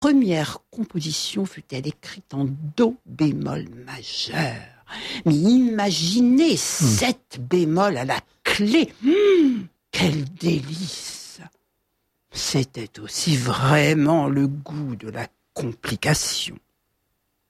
première composition fut-elle écrite en do bémol majeur. Mais imaginez 7 bémol à la clé. Quel délice! C'était aussi vraiment le goût de la complication.